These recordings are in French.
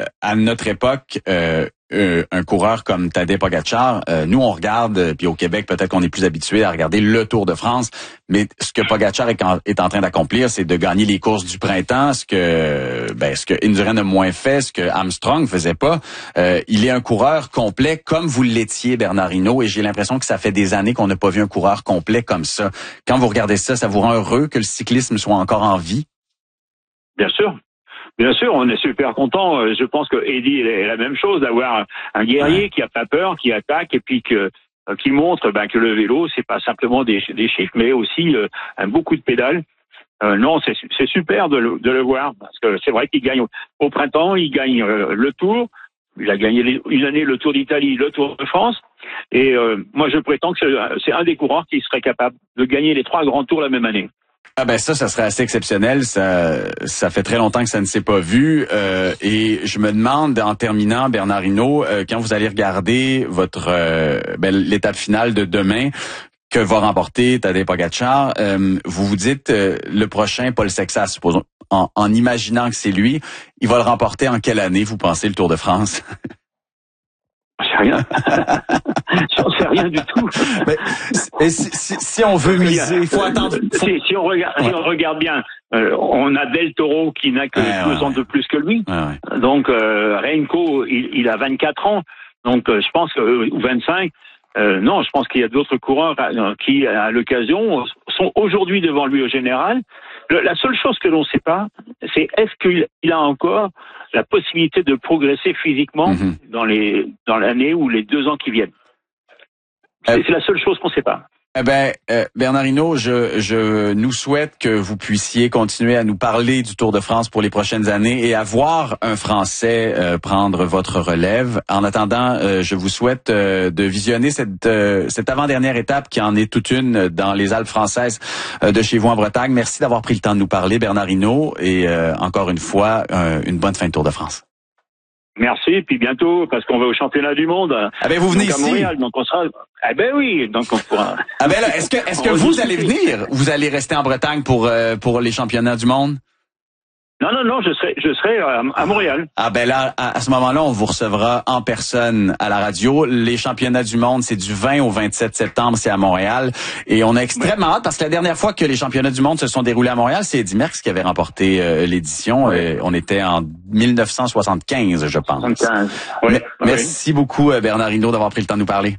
à notre époque, un coureur comme Tadej Pogačar, nous on regarde, puis au Québec peut-être qu'on est plus habitué à regarder le Tour de France, mais ce que Pogačar est en train d'accomplir, c'est de gagner les courses du printemps, ce que Indurain a moins fait, ce que Armstrong faisait pas. Il est un coureur complet comme vous l'étiez, Bernard Hinault, et j'ai l'impression que ça fait des années qu'on n'a pas vu un coureur complet comme ça. Quand vous regardez ça, ça vous rend heureux que le cyclisme soit encore en vie? Bien sûr. Bien sûr, on est super content. Je pense que Eddie est la même chose, d'avoir un guerrier qui a pas peur, qui attaque et puis qui montre que le vélo, c'est pas simplement des chiffres, mais aussi beaucoup de pédales. Non, c'est super de le voir, parce que c'est vrai qu'il gagne au printemps, il gagne le Tour. Il a gagné une année le Tour d'Italie, le Tour de France. Et moi, je prétends que c'est un des coureurs qui serait capable de gagner les 3 grands tours la même année. Ah ben ça serait assez exceptionnel. Ça fait très longtemps que ça ne s'est pas vu. Et je me demande, en terminant, Bernard Hinault, quand vous allez regarder l'étape finale de demain, que va remporter Tadej Pogačar, vous vous dites le prochain, Paul Sexas, supposons, en imaginant que c'est lui, il va le remporter en quelle année, vous pensez, le Tour de France? J'en sais rien. J'en sais rien du tout. Mais si on veut miser, il faut attendre. Si on regarde bien, on a Del Toro qui n'a que 2 ans de plus que lui. Ouais. Donc Renko, il a 24 ans. Donc je pense que ou 25. Non, je pense qu'il y a d'autres coureurs qui, à l'occasion, sont aujourd'hui devant lui au général. La seule chose que l'on ne sait pas, c'est est-ce qu'il a encore la possibilité de progresser physiquement dans l'année ou les 2 ans qui viennent. C'est la seule chose qu'on ne sait pas. Bernard Hinault, je nous souhaite que vous puissiez continuer à nous parler du Tour de France pour les prochaines années et à voir un Français prendre votre relève. En attendant, je vous souhaite de visionner cette avant-dernière étape qui en est toute une dans les Alpes françaises de chez vous en Bretagne. Merci d'avoir pris le temps de nous parler, Bernard Hinault, et encore une fois, une bonne fin de Tour de France. Merci, puis bientôt, parce qu'on va au championnat du monde. Vous venez ici. À Montréal, donc on sera. Oui, donc on pourra. Est-ce que vous allez venir? Vous allez rester en Bretagne pour les championnats du monde? Non, je serai à Montréal. Là, à ce moment-là, on vous recevra en personne à la radio. Les championnats du monde, c'est du 20 au 27 septembre, c'est à Montréal. Et on a extrêmement hâte, parce que la dernière fois que les championnats du monde se sont déroulés à Montréal, c'est Eddy Merckx qui avait remporté l'édition. On était en 1975, je pense. 75. Merci beaucoup, Bernard Hinault, d'avoir pris le temps de nous parler.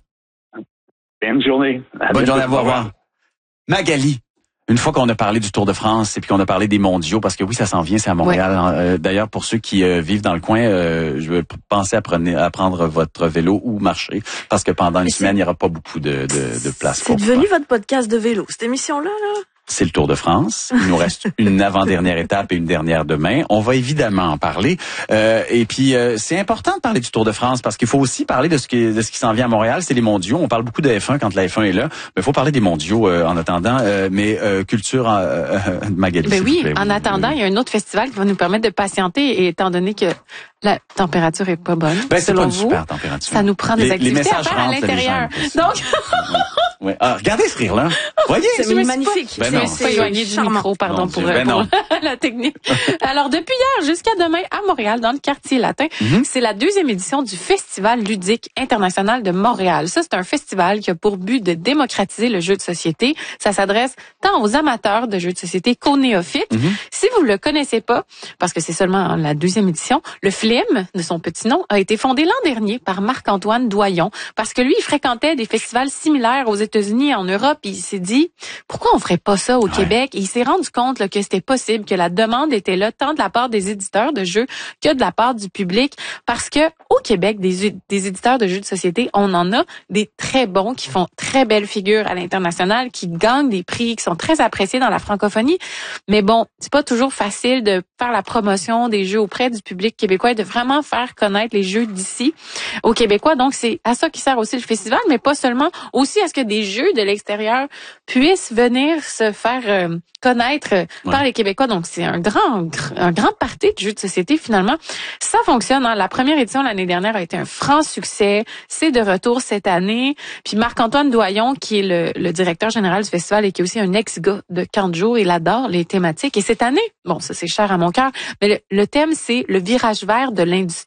Bonne journée. Bonne journée à vous, au revoir. Magali. Une fois qu'on a parlé du Tour de France et puis qu'on a parlé des mondiaux, parce que oui, ça s'en vient, c'est à Montréal. Ouais. D'ailleurs, pour ceux qui vivent dans le coin, je vais penser à prendre votre vélo ou marcher, parce que pendant une semaine, il n'y aura pas beaucoup de place. C'est devenu votre podcast de vélo, cette émission-là, là? C'est le Tour de France. Il nous reste une avant-dernière étape et une dernière demain. On va évidemment en parler. Et puis, c'est important de parler du Tour de France parce qu'il faut aussi parler de ce qui s'en vient à Montréal. C'est les mondiaux. On parle beaucoup de F1 quand la F1 est là. Mais il faut parler des mondiaux en attendant. Culture, Magali. Oui, en attendant, il y a un autre festival qui va nous permettre de patienter, et étant donné que la température est pas bonne. C'est pas une super température. Ça nous prend des activités à faire à l'intérieur. Donc, ouais. Regardez ce rire-là. Voyez, c'est magnifique. Je me suis éloignée du micro, pardon, pour la technique. Alors, depuis hier jusqu'à demain, à Montréal, dans le quartier latin, c'est la 2e édition du Festival ludique international de Montréal. Ça, c'est un festival qui a pour but de démocratiser le jeu de société. Ça s'adresse tant aux amateurs de jeux de société qu'aux néophytes. Si vous le connaissez pas, parce que c'est seulement la 2e édition, le FLIM, de son petit nom, a été fondé l'an dernier par Marc-Antoine Doyon, parce que lui, il fréquentait des festivals similaires aux États-Unis et en Europe, et il s'est dit, pourquoi on ferait pas ça au Québec? Et il s'est rendu compte là, que c'était possible, que la demande était là, tant de la part des éditeurs de jeux que de la part du public, parce que au Québec, des éditeurs de jeux de société, on en a des très bons, qui font très belles figures à l'international, qui gagnent des prix, qui sont très appréciés dans la francophonie. Mais bon, c'est pas toujours facile de faire la promotion des jeux auprès du public québécois et de vraiment faire connaître les jeux d'ici aux Québécois. Donc, c'est à ça qui sert aussi le festival, mais pas seulement, aussi à ce que des jeux de l'extérieur puissent venir se faire connaître par les Québécois. Donc, c'est un grand party de jeux de société, finalement. Ça fonctionne. Hein? La première édition l'année dernière a été un franc succès. C'est de retour cette année. Puis Marc-Antoine Doyon, qui est le directeur général du festival et qui est aussi un ex-gars de Canjo, il adore les thématiques. Et cette année, bon, ça c'est cher à mon cœur, mais le thème, c'est le virage vert de l'industrie.